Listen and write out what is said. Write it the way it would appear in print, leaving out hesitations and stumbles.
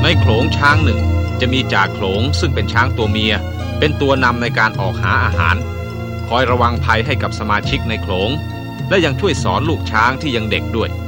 ในโขลงช้างหนึ่งจะมีจ่าโขลงซึ่งเป็นช้างตัวเมียเป็นตัวนำในการออกหาอาหารคอยระวังภัยให้กับสมาชิกในโขลงและยังช่วยสอนลูกช้างที่ยังเด็กด้วย